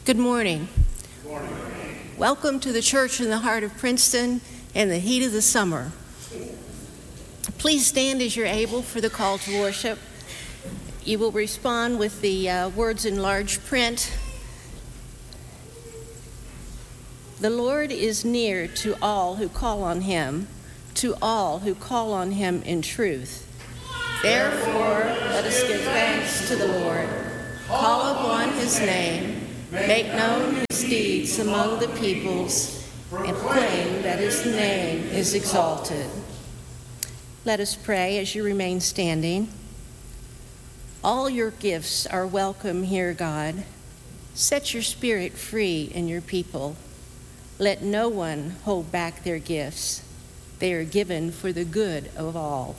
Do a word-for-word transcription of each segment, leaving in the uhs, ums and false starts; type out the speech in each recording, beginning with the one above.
Good morning. Good morning. Welcome to the church in the heart of Princeton in the heat of the summer. Please stand as you're able for the call to worship. You will respond with the uh, words in large print. The Lord is near to all who call on him, to all who call on him in truth. Therefore, let us give thanks to the Lord, call upon his name, make known his deeds among the peoples, and proclaim that his name is exalted. Let us pray as you remain standing. All your gifts are welcome here, God. Set your spirit free in your people. Let no one hold back their gifts. They are given for the good of all.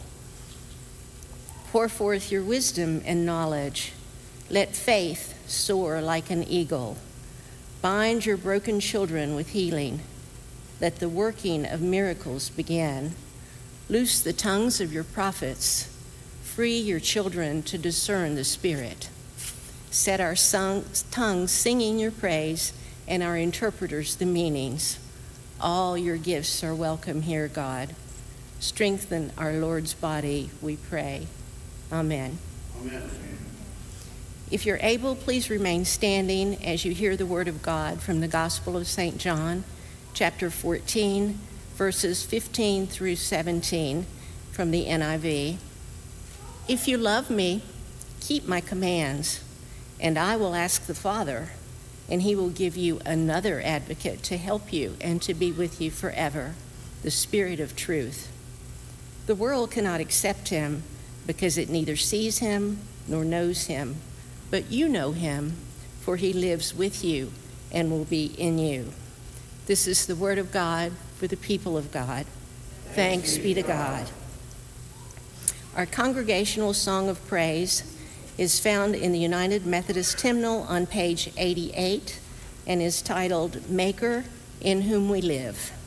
Pour forth your wisdom and knowledge. Let faith soar like an eagle. Bind your broken children with healing. Let the working of miracles begin. Loose the tongues of your prophets. Free your children to discern the Spirit. Set our song, tongues singing your praise and our interpreters the meanings. All your gifts are welcome here, God. Strengthen our Lord's body, we pray. Amen. Amen. If you're able, please remain standing as you hear the word of God from the Gospel of Saint John, chapter fourteen, verses fifteen through seventeen from the N I V. If you love me, keep my commands, and I will ask the Father, and he will give you another advocate to help you and to be with you forever, the Spirit of truth. The world cannot accept him because it neither sees him nor knows him. But you know him, for he lives with you and will be in you. This is the word of God for the people of God. Thanks be to God. Our congregational song of praise is found in the United Methodist Hymnal on page eighty-eight and is titled, Maker in Whom We Live.